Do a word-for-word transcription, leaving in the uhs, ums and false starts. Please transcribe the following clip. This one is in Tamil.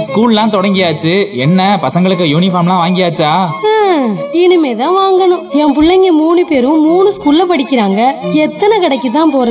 ஸ்கூல்லாம் தொடங்கியாச்சு. என்ன பசங்களுக்கு யூனிஃபார்ம்லாம் வாங்கியாச்சா? ஹம், இனிமேதான் வாங்கணும். என் பிள்ளைங்க மூணு பேரும் மூணு ஸ்கூல்ல படிக்கிறாங்க. எத்தனை கடைக்கு தான் போறது?